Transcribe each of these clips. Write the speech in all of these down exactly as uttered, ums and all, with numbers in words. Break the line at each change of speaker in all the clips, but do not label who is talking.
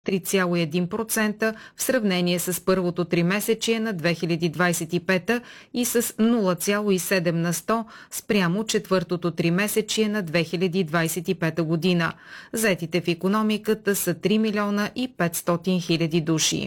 три цяло и едно процента в сравнение с първото тримесечие на две хиляди двадесет и пета и с нула цяло и седем на сто спрямо четвъртото тримесечие на две хиляди двадесет и пета година. Заетите в икономиката са три милиона и петстотин хиляди души.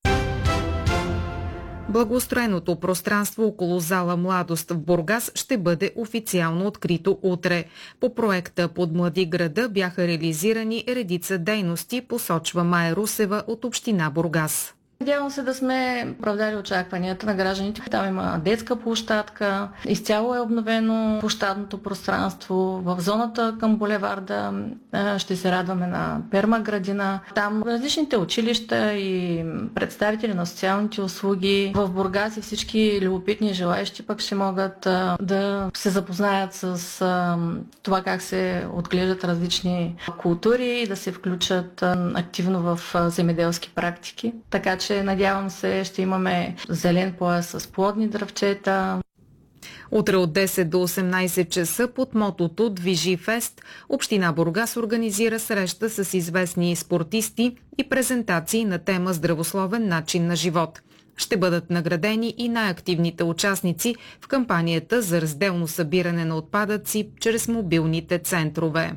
Благоустроеното пространство около зала Младост в Бургас ще бъде официално открито утре. По проекта Подмлади града бяха реализирани редица дейности, посочва Мая Русева от община Бургас.
Надявам се да сме оправдали очакванията на гражданите. Там има детска площадка, изцяло е обновено площадното пространство. В зоната към булеварда ще се радваме на пермаградина. Там различните училища и представители на социалните услуги в Бургас и всички любопитни желаещи пък ще могат да се запознаят с това как се отглеждат различни култури и да се включат активно в земеделски практики. Така че надявам се, ще имаме зелен пояс с плодни дръвчета.
Утре от десет до осемнадесет часа под мотото Движи фест община Бургас организира среща с известни спортисти и презентации на тема здравословен начин на живот. Ще бъдат наградени и най-активните участници в кампанията за разделно събиране на отпадъци чрез мобилните центрове.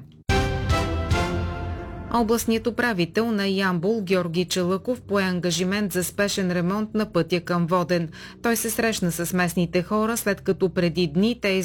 Областният управител на Ямбол Георги Чалъков пое ангажимент за спешен ремонт на пътя към Воден. Той се срещна с местните хора, след като преди дни те